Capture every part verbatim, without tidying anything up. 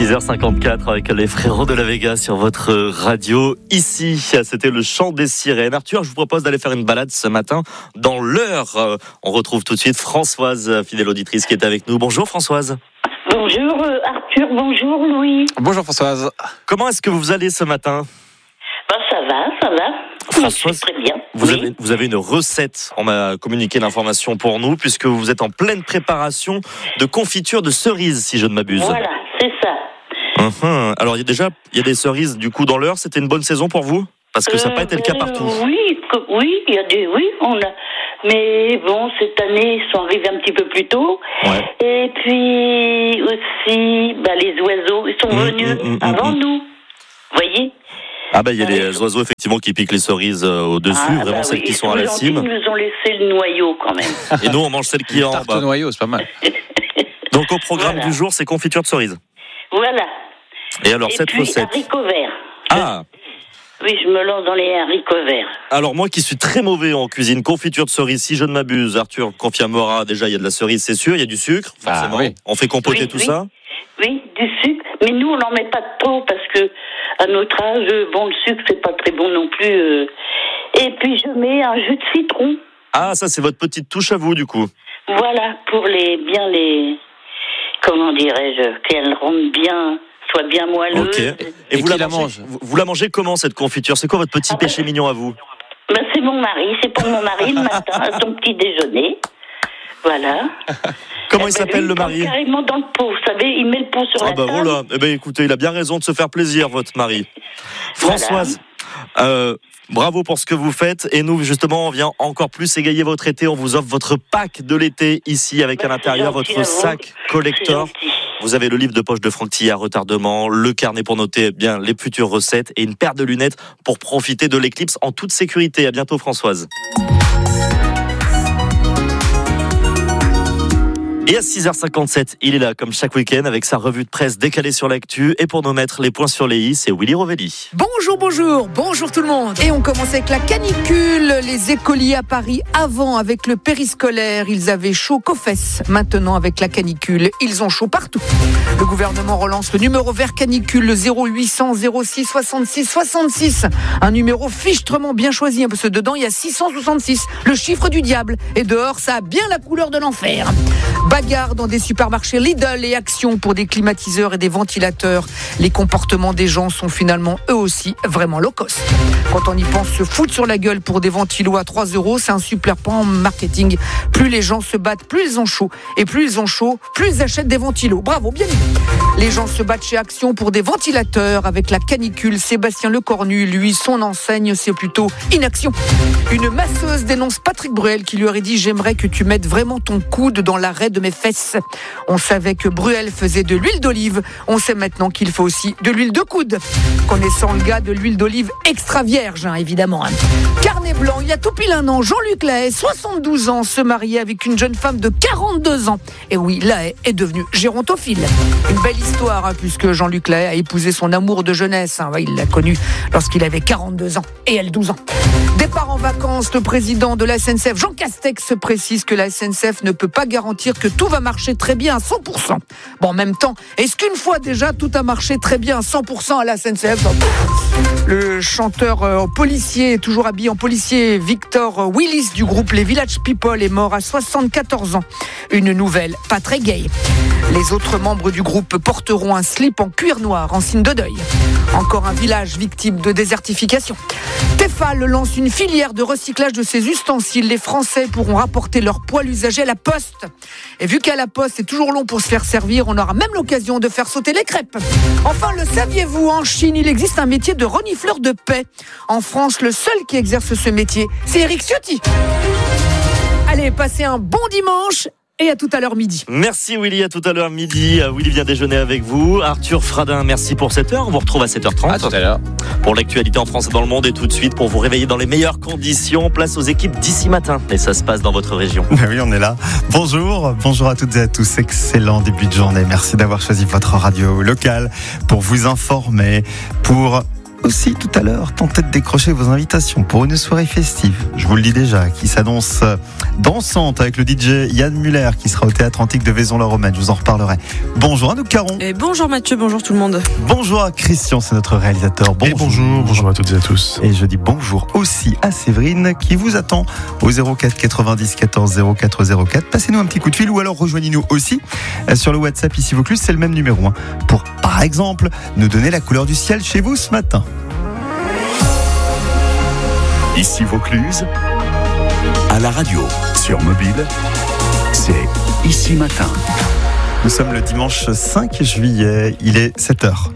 six heures cinquante-quatre avec les frérots de la Vega sur votre radio. Ici, c'était le chant des sirènes. Arthur, je vous propose d'aller faire une balade ce matin dans l'heure. On retrouve tout de suite Françoise, fidèle auditrice, qui est avec nous. Bonjour Françoise. Bonjour Arthur, bonjour Louis. Bonjour Françoise. Comment est-ce que vous allez ce matin ? Ben, ça va, ça va. Françoise, très bien. Vous, oui. avez, vous avez une recette. On m'a communiqué l'information pour nous, puisque vous êtes en pleine préparation de confiture de cerises, si je ne m'abuse. Voilà, c'est ça. Uhum. Alors, il y a déjà il y a des cerises du coup dans l'heure. C'était une bonne saison pour vous ? Parce que ça n'a pas été le cas partout. Euh, oui, que, oui, il y a des, oui, on a. Mais bon, cette année, ils sont arrivés un petit peu plus tôt. Ouais. Et puis aussi, bah, les oiseaux, ils sont mmh, venus mmh, mmh, avant mmh. nous. Vous voyez ? Ah bah il y a Ouais. les oiseaux effectivement qui piquent les cerises euh, au-dessus, Ah, vraiment bah celles oui, qui ils sont à la gentils, cime. Ils nous ont laissé le noyau quand même. Et nous on mange celles qui sont en Tarte bas. au noyau, c'est pas mal. Donc au programme Voilà. du jour, c'est confiture de cerises. Voilà. Et alors Et cette puis, recette. haricots verts. Ah, Oui, je me lance dans les haricots verts. alors moi qui suis très mauvais en cuisine, confiture de cerises, si je ne m'abuse, Arthur confirmera, déjà il y a de la cerise, c'est sûr, il y a du sucre, forcément. Ah, oui. On fait compoter Oui, tout oui. ça. Oui, du sucre. Mais nous, on n'en met pas trop parce que, à notre âge, bon, le sucre, c'est pas très bon non plus. euh. Et puis, je mets un jus de citron. Ah, ça c'est votre petite touche à vous du coup. Voilà, pour les, bien les, comment dirais-je, qu'elles rendent bien, soient bien moelleuses. Ok. Et, Et vous qui la, la mangez, mange vous, vous la mangez comment cette confiture ? C'est quoi votre petit Ah, bah, péché mignon à vous ? Ben, c'est mon mari, c'est pour mon mari le matin, à son petit déjeuner. Voilà. Comment Eh il ben, s'appelle lui, le il prend mari ? carrément dans le pot, vous savez, il met le pot sur Ah la bah table. voilà, eh ben écoutez, il a bien raison de se faire plaisir, votre mari. Françoise, euh, bravo pour ce que vous faites. Et nous, justement, on vient encore plus égayer votre été. On vous offre votre pack de l'été ici, avec Bah, à l'intérieur c'est gentil votre à vous. sac collector. C'est gentil. Vous avez le livre de poche de Franck Tillet à retardement, le carnet pour noter bien les futures recettes et une paire de lunettes pour profiter de l'éclipse en toute sécurité. À bientôt, Françoise. Et à six heures cinquante-sept, il est là comme chaque week-end avec sa revue de presse décalée sur l'actu. Et pour nous mettre les points sur les i, c'est Willy Rovelli. Bonjour, bonjour, bonjour tout le monde. Et on commence avec la canicule. Les écoliers à Paris, avant avec le périscolaire, ils avaient chaud qu'aux fesses. Maintenant avec la canicule, ils ont chaud partout. Le gouvernement relance le numéro vert canicule, le zéro huit cents zéro six soixante-six soixante-six. Un numéro fichtrement bien choisi, parce que dedans il y a six cent soixante-six, le chiffre du diable. Et dehors, ça a bien la couleur de l'enfer. Bagarre dans des supermarchés Lidl et Action pour des climatiseurs et des ventilateurs. Les comportements des gens sont finalement eux aussi vraiment low cost. Quand on y pense, se foutre sur la gueule pour des ventilos à trois euros, c'est un super plan marketing. Plus les gens se battent, plus ils ont chaud. Et plus ils ont chaud, plus ils achètent des ventilos. Bravo, bien dit. Les gens se battent chez Action pour des ventilateurs avec la canicule. Sébastien Lecornu, lui, son enseigne, c'est plutôt inaction. Une masseuse dénonce Patrick Bruel qui lui aurait dit « J'aimerais que tu mettes vraiment ton coude dans l'arrêt de mes fesses ». On savait que Bruel faisait de l'huile d'olive. On sait maintenant qu'il faut aussi de l'huile de coude. Connaissant le gars de l'huile d'olive extra vierge, hein, évidemment. Hein. Carnet blanc, il y a tout pile un an, Jean-Luc Lahaye, soixante-douze ans, se mariait avec une jeune femme de quarante-deux ans. Et oui, Lahaye est devenu gérontophile. Une belle histoire, hein, puisque Jean-Luc Lahaye a épousé son amour de jeunesse. Hein. Ouais, il l'a connu lorsqu'il avait quarante-deux ans et elle douze ans. Départ en vacances, le président de la S N C F, Jean Castex, précise que la S N C F ne peut pas garantir que tout va marcher très bien à cent pour cent. Bon, en même temps, est-ce qu'une fois déjà tout a marché très bien à cent pour cent à la S N C F ? Le chanteur euh, policier, toujours habillé en policier, Victor Willis du groupe Les Village People est mort à soixante-quatorze ans. Une nouvelle pas très gaie. Les autres membres du groupe porteront un slip en cuir noir en signe de deuil. Encore un village victime de désertification. Tefal lance une filière de recyclage de ses ustensiles. Les Français pourront rapporter leur poêle usagé à la poste. Et vu qu'à la poste, c'est toujours long pour se faire servir, on aura même l'occasion de faire sauter les crêpes. Enfin, le saviez-vous, en Chine, il existe un métier de renifleur de paix. En France, le seul qui exerce ce métier, c'est Éric Ciotti. Allez, passez un bon dimanche. Et à tout à l'heure midi. Merci Willy, à tout à l'heure midi. Willy vient déjeuner avec vous. Arthur Fradin, merci pour cette heure. On vous retrouve à sept heures trente. À tout à l'heure. Pour l'actualité en France et dans le monde. Et tout de suite, pour vous réveiller dans les meilleures conditions, place aux équipes d'ici matin. Et ça se passe dans votre région. Ben oui, on est là. Bonjour, bonjour à toutes et à tous. Excellent début de journée. Merci d'avoir choisi votre radio locale pour vous informer, pour aussi tout à l'heure tenter de décrocher vos invitations pour une soirée festive. Je vous le dis déjà, qui s'annonce dansante avec le D J Yann Muller qui sera au Théâtre Antique de Vaison-la-Romaine. Je vous en reparlerai. Bonjour Anouk Caron. Et bonjour Mathieu, bonjour tout le monde. Bonjour à Christian, c'est notre réalisateur. Bonjour. Et bonjour, bonjour à toutes et à tous. Et je dis bonjour aussi à Séverine qui vous attend au zéro quatre quatre-vingt-dix quatorze zéro quatre zéro quatre. Passez-nous un petit coup de fil ou alors rejoignez-nous aussi sur le WhatsApp ici Vaucluse, c'est le même numéro hein, pour par exemple nous donner la couleur du ciel chez vous ce matin. Ici Vaucluse, à la radio, sur mobile, c'est Ici Matin. Nous sommes le dimanche cinq juillet, il est sept heures.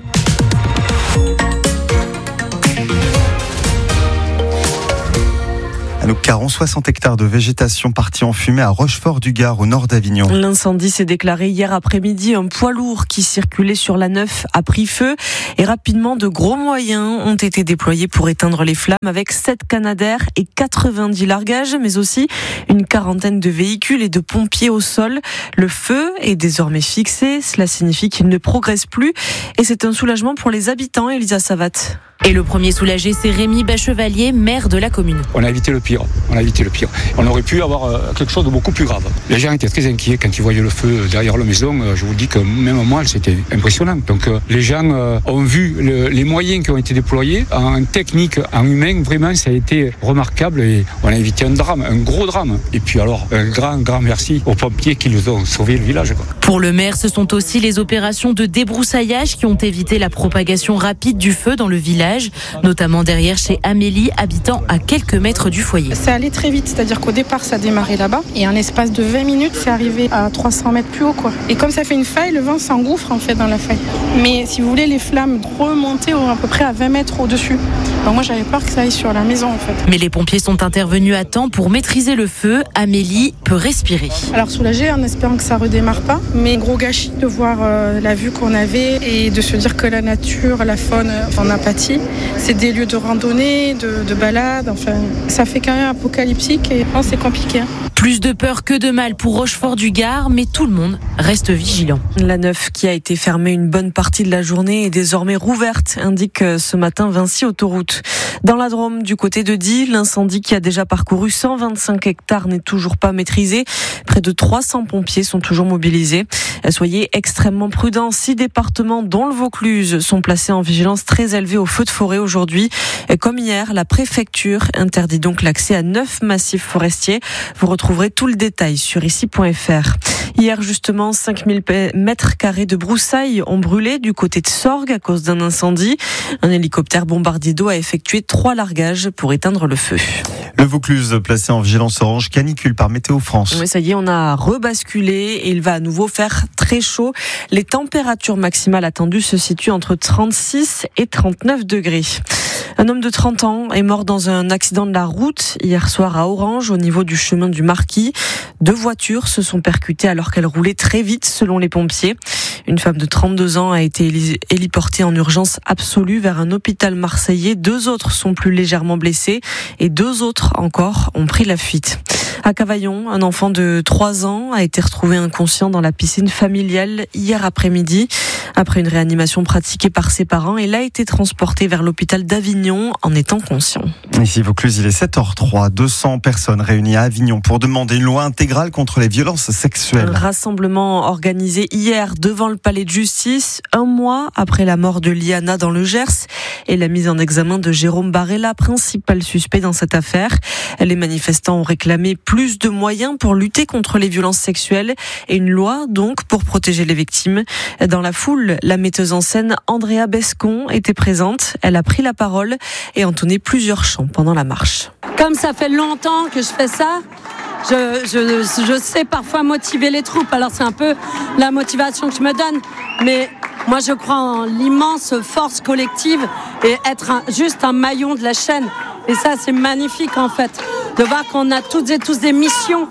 Anouk Caron, soixante hectares de végétation partis en fumée à Rochefort-du-Gard, au nord d'Avignon. L'incendie s'est déclaré hier après-midi. Un poids lourd qui circulait sur la neuf a pris feu et rapidement de gros moyens ont été déployés pour éteindre les flammes avec sept canadaires et quatre-vingt-dix largages, mais aussi une quarantaine de véhicules et de pompiers au sol. Le feu est désormais fixé. Cela signifie qu'il ne progresse plus et c'est un soulagement pour les habitants. Elisa Savat. Et le premier soulagé, c'est Rémi Bachevalier, maire de la commune. On a évité le pire, on a évité le pire. On aurait pu avoir euh, quelque chose de beaucoup plus grave. Les gens étaient très inquiets quand ils voyaient le feu derrière leur maison. Euh, je vous dis que même moi, c'était impressionnant. Donc euh, les gens euh, ont vu le, les moyens qui ont été déployés en technique, en humain. Vraiment, ça a été remarquable et on a évité un drame, un gros drame. Et puis alors, un grand, grand merci aux pompiers qui nous ont sauvé le village, quoi. Pour le maire, ce sont aussi les opérations de débroussaillage qui ont évité la propagation rapide du feu dans le village, notamment derrière chez Amélie, habitant à quelques mètres du foyer. C'est allé très vite, c'est-à-dire qu'au départ ça a démarré là-bas et en espace de vingt minutes c'est arrivé à trois cents mètres plus haut quoi. Et comme ça fait une faille, le vent s'engouffre en fait dans la faille. Mais si vous voulez, les flammes remontaient à peu près à vingt mètres au-dessus. Donc moi j'avais peur que ça aille sur la maison en fait. Mais les pompiers sont intervenus à temps pour maîtriser le feu. Amélie peut respirer. Alors soulagée en espérant que ça redémarre pas, mais gros gâchis de voir euh, la vue qu'on avait et de se dire que la nature, la faune en a pâti. C'est des lieux de randonnée, de, de balade, enfin ça fait quand même apocalyptique et oh, c'est compliqué. Hein. Plus de peur que de mal pour Rochefort-du-Gard, mais tout le monde reste vigilant. La neuf qui a été fermée une bonne partie de la journée est désormais rouverte, indique ce matin Vinci Autoroute. Dans la Drôme, du côté de Die, l'incendie qui a déjà parcouru cent vingt-cinq hectares n'est toujours pas maîtrisé. Près de trois cents pompiers sont toujours mobilisés. Soyez extrêmement prudents. Six départements, dont le Vaucluse, sont placés en vigilance très élevée au feu de forêt aujourd'hui. Comme hier, la préfecture interdit donc l'accès à neuf massifs forestiers. Vous retrouverez tout le détail sur ici point f r. Hier, justement, cinq mille mètres carrés de broussailles ont brûlé du côté de Sorgues à cause d'un incendie. Un hélicoptère bombardier d'eau a effectué trois largages pour éteindre le feu. Le Vaucluse placé en vigilance orange canicule par Météo France. Oui, ça y est, on a rebasculé et il va à nouveau faire très chaud. Les températures maximales attendues se situent entre trente-six et trente-neuf degrés. Un homme de trente ans est mort dans un accident de la route hier soir à Orange, au niveau du chemin du Marquis. Deux voitures se sont percutées alors qu'elles roulaient très vite, selon les pompiers. Une femme de trente-deux ans a été héliportée en urgence absolue vers un hôpital marseillais. Deux autres sont plus légèrement blessés et deux autres encore ont pris la fuite. À Cavaillon, un enfant de trois ans a été retrouvé inconscient dans la piscine familiale hier après-midi. Après une réanimation pratiquée par ses parents, il a été transporté vers l'hôpital d'Avignon en étant conscient. Ici Vaucluse, il est sept heures trois. deux cents personnes réunies à Avignon pour demander une loi intégrale contre les violences sexuelles. Un rassemblement organisé hier devant le palais de justice, un mois après la mort de Liana dans le Gers et la mise en examen de Jérôme Barella, principal suspect dans cette affaire. Les manifestants ont réclamé plus de moyens pour lutter contre les violences sexuelles et une loi donc pour protéger les victimes. Dans la foule, la metteuse en scène Andrea Bescon était présente. Elle a pris la parole et entonné plusieurs chants pendant la marche. Comme ça fait longtemps que je fais ça, je, je, je sais parfois motiver les troupes. Alors c'est un peu la motivation que je me donne. Mais moi je crois en l'immense force collective et être un, juste un maillon de la chaîne. Et ça c'est magnifique en fait, de voir qu'on a toutes et tous des missions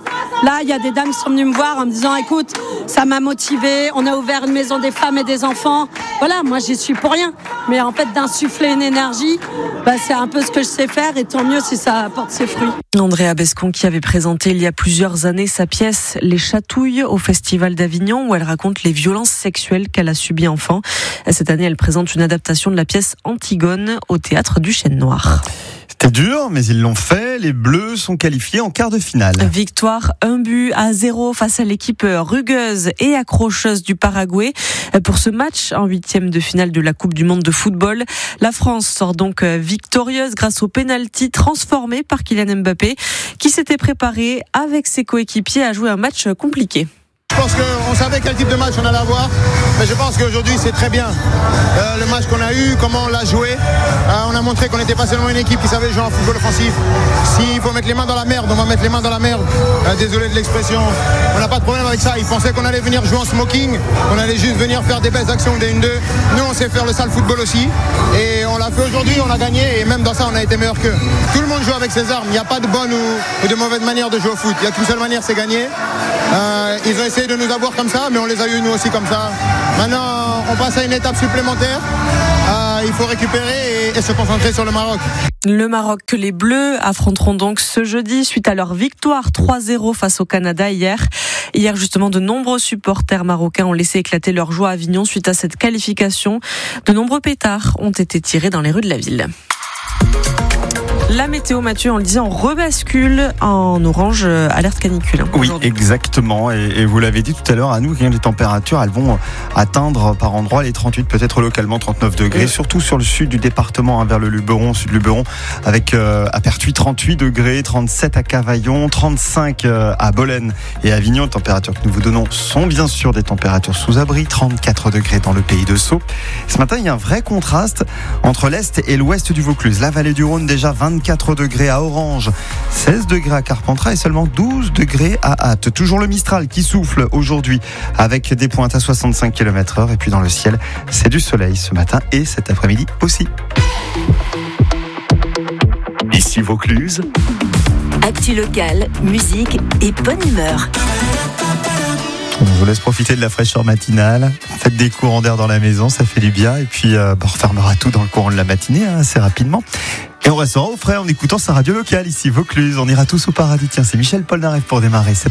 Là, il y a des dames qui sont venues me voir en me disant, écoute, ça m'a motivée, on a ouvert une maison des femmes et des enfants. Voilà, moi j'y suis pour rien. Mais en fait, d'insuffler une énergie, bah, c'est un peu ce que je sais faire et tant mieux si ça apporte ses fruits. Andrea Bescon qui avait présenté il y a plusieurs années sa pièce Les Chatouilles au Festival d'Avignon où elle raconte les violences sexuelles qu'elle a subies enfant. Cette année, elle présente une adaptation de la pièce Antigone au Théâtre du Chêne Noir. C'était dur, mais ils l'ont fait. Les Bleus sont qualifiés en quart de finale. Victoire un but à zéro face à l'équipe rugueuse et accrocheuse du Paraguay. Pour ce match en huitième de finale de la Coupe du Monde de football, la France sort donc victorieuse grâce au pénalty transformé par Kylian Mbappé, qui s'était préparé avec ses coéquipiers à jouer un match compliqué. Je pense qu'on savait quel type de match on allait avoir, mais je pense qu'aujourd'hui c'est très bien. Euh, le match qu'on a eu, comment on l'a joué, euh, on a montré qu'on n'était pas seulement une équipe qui savait jouer en football offensif. S'il faut mettre les mains dans la merde, on va mettre les mains dans la merde. Euh, désolé de l'expression, on n'a pas de problème avec ça. Ils pensaient qu'on allait venir jouer en smoking, qu'on allait juste venir faire des belles actions des un deux. Nous on sait faire le sale football aussi, et on l'a fait aujourd'hui, on a gagné, et même dans ça on a été meilleur qu'eux. Tout le monde joue avec ses armes, il n'y a pas de bonne ou, ou de mauvaise manière de jouer au foot. Il n'y a qu'une seule manière, c'est gagner. Euh, ils ont essayé de nous avoir comme ça, mais on les a eu nous aussi comme ça. Maintenant, on passe à une étape supplémentaire. Euh, il faut récupérer et, et se concentrer sur le Maroc. Le Maroc que les Bleus affronteront donc ce jeudi suite à leur victoire trois zéro face au Canada hier. Hier justement, de nombreux supporters marocains ont laissé éclater leur joie à Avignon suite à cette qualification. De nombreux pétards ont été tirés dans les rues de la ville. La météo, Mathieu, on le disait, on rebascule en orange, alerte canicule. Oui, exactement. Et, et vous l'avez dit tout à l'heure, à nous, les températures, elles vont atteindre par endroits les trente-huit, peut-être localement trente-neuf degrés, oui. Surtout sur le sud du département, hein, vers le Luberon, sud Luberon, avec euh, à Pertuis trente-huit degrés, trente-sept à Cavaillon, trente-cinq euh, à Bolène et Avignon. Les températures que nous vous donnons sont bien sûr des températures sous abri, trente-quatre degrés dans le pays de Sceaux. Ce matin, il y a un vrai contraste entre l'est et l'ouest du Vaucluse. La vallée du Rhône, déjà vingt-quatre degrés à Orange, seize degrés à Carpentras et seulement douze degrés à Ath. Toujours le Mistral qui souffle aujourd'hui avec des pointes à soixante-cinq kilomètres heure. Et puis dans le ciel, c'est du soleil ce matin et cet après-midi aussi. Ici Vaucluse. Actu locale, musique et bonne humeur. On vous laisse profiter de la fraîcheur matinale. Faites des courants d'air dans la maison, ça fait du bien. Et puis, euh, bah, on refermera tout dans le courant de la matinée, hein, assez rapidement. Et on restera au frais en écoutant sa radio locale ici, Vaucluse. On ira tous au paradis. Tiens, c'est Michel Polnareff pour démarrer.